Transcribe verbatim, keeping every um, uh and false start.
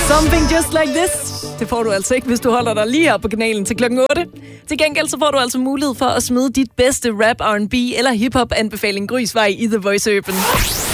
Something just like this. Det får du altså ikke, hvis du holder dig lige her på kanalen til klokken otte. Til gengæld så får du altså mulighed for at smide dit bedste rap, R and B eller hiphop anbefaling Grysvej i The Voice Open.